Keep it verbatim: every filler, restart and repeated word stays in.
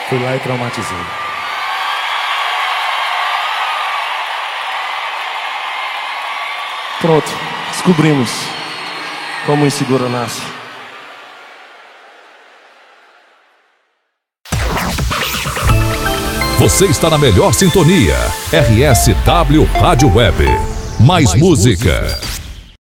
Fui lá e traumatizei. Pronto, descobrimos como o inseguro nasce. Você está na melhor sintonia. R S W Rádio Web. Mais, Mais música. música.